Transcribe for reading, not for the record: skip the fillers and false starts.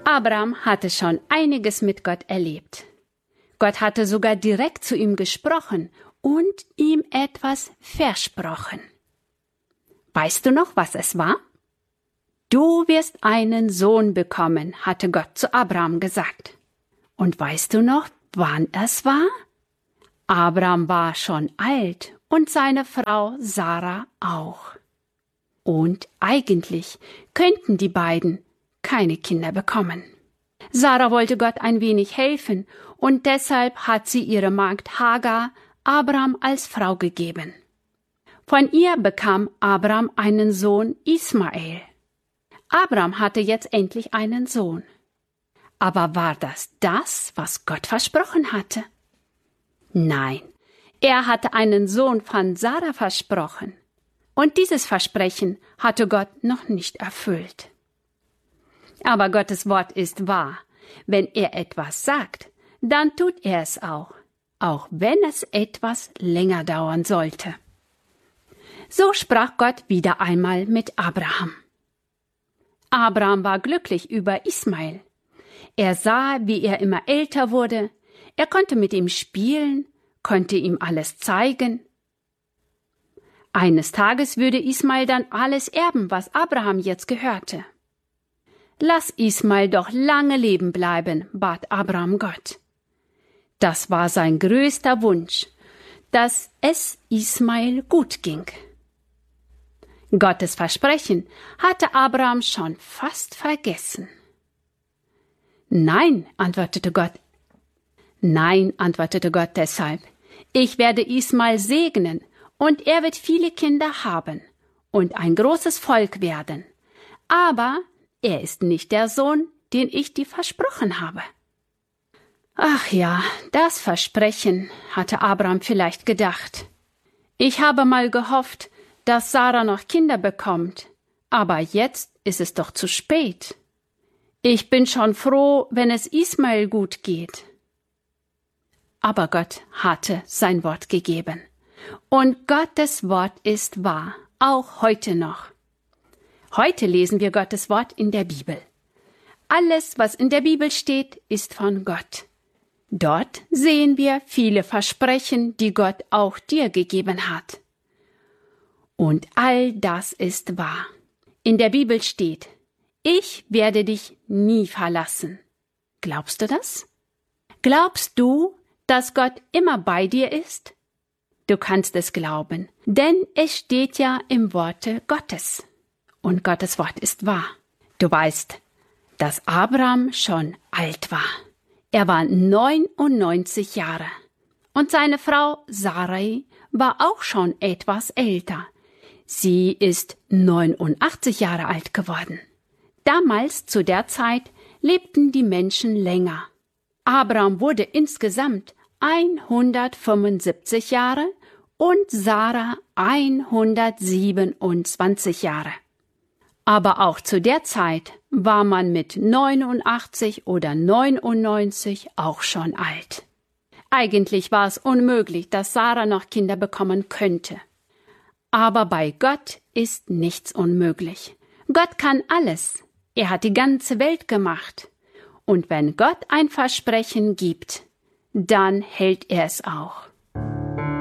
Abraham hatte schon einiges mit Gott erlebt. Gott hatte sogar direkt zu ihm gesprochen und ihm etwas versprochen. Weißt du noch, was es war? Du wirst einen Sohn bekommen, hatte Gott zu Abraham gesagt. Und weißt du noch, wann es war? Abraham war schon alt und seine Frau Sarah auch. Und eigentlich könnten die beiden keine Kinder bekommen. Sarah wollte Gott ein wenig helfen und deshalb hat sie ihre Magd Hagar Abraham als Frau gegeben. Von ihr bekam Abraham einen Sohn Ismael. Abraham hatte jetzt endlich einen Sohn. Aber war das, was Gott versprochen hatte? Nein, er hatte einen Sohn von Sarah versprochen. Und dieses Versprechen hatte Gott noch nicht erfüllt. Aber Gottes Wort ist wahr. Wenn er etwas sagt, dann tut er es auch wenn es etwas länger dauern sollte. So sprach Gott wieder einmal mit Abraham. Abraham war glücklich über Ismael. Er sah, wie er immer älter wurde. Er konnte mit ihm spielen, konnte ihm alles zeigen. Eines Tages würde Ismael dann alles erben, was Abraham jetzt gehörte. Lass Ismael doch lange leben bleiben, bat Abraham Gott. Das war sein größter Wunsch, dass es Ismael gut ging. Gottes Versprechen hatte Abraham schon fast vergessen. Nein, antwortete Gott deshalb. Ich werde Ismael segnen, und er wird viele Kinder haben und ein großes Volk werden. Aber er ist nicht der Sohn, den ich dir versprochen habe. Ach ja, das Versprechen, hatte Abraham vielleicht gedacht. Ich habe mal gehofft, dass Sarah noch Kinder bekommt, aber jetzt ist es doch zu spät. Ich bin schon froh, wenn es Ismael gut geht. Aber Gott hatte sein Wort gegeben. Und Gottes Wort ist wahr, auch heute noch. Heute lesen wir Gottes Wort in der Bibel. Alles, was in der Bibel steht, ist von Gott. Dort sehen wir viele Versprechen, die Gott auch dir gegeben hat. Und all das ist wahr. In der Bibel steht, ich werde dich nie verlassen. Glaubst du das? Glaubst du, dass Gott immer bei dir ist? Du kannst es glauben, denn es steht ja im Worte Gottes. Und Gottes Wort ist wahr. Du weißt, dass Abraham schon alt war. Er war 99 Jahre. Und seine Frau Sarai war auch schon etwas älter. Sie ist 89 Jahre alt geworden. Damals, zu der Zeit, lebten die Menschen länger. Abraham wurde insgesamt 175 Jahre und Sarah 127 Jahre. Aber auch zu der Zeit war man mit 89 oder 99 auch schon alt. Eigentlich war es unmöglich, dass Sarah noch Kinder bekommen könnte. Aber bei Gott ist nichts unmöglich. Gott kann alles. Er hat die ganze Welt gemacht. Und wenn Gott ein Versprechen gibt, dann hält er es auch.